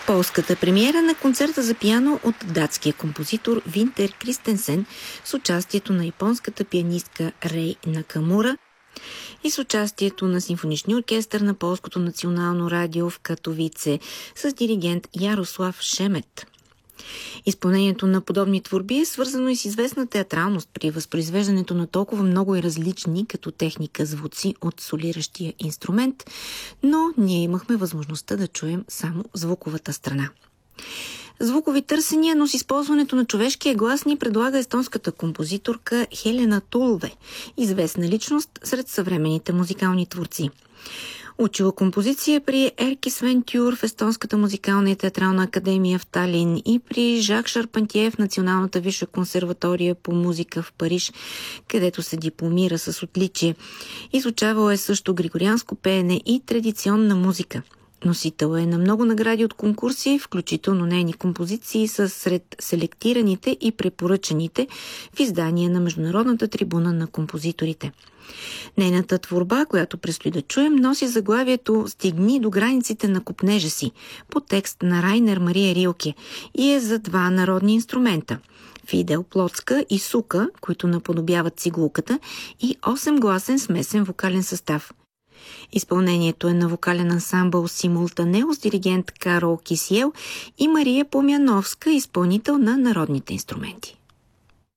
Полската премиера на концерта за пиано от датския композитор Винтер Кристенсен с участието на японската пианистка Рей Накамура и с участието на симфоничния оркестър на Полското национално радио в Катовице с диригент Ярослав Шемет. Изпълнението на подобни творби е свързано и с известна театралност при възпроизвеждането на толкова много и различни като техника звуци от солиращия инструмент, но ние имахме възможността да чуем само звуковата страна. Звукови търсения, но с използването на човешкия глас ни предлага естонската композиторка Хелена Тулве, известна личност сред съвременните музикални творци. Учила композиция при Ерки Свентюр в Естонската музикална и театрална академия в Талин и при Жак Шарпантие в Националната висша консерватория по музика в Париж, където се дипломира с отличие. Изучавала е също григорианско пеене и традиционна музика. Носител е на много награди от конкурси, включително нейни композиции са сред селектираните и препоръчаните в издания на Международната трибуна на композиторите. Нейната творба, която предстои да чуем, носи заглавието «Стигни до границите на копнежа си» по текст на Райнер Мария Рилке и е за два народни инструмента – фидел плотска и сука, които наподобяват цигулката, и 8-гласен смесен вокален състав. Изпълнението е на вокален ансамбъл Симултанео с диригент Карол Кисиел и Мария Помяновска, изпълнител на народните инструменти.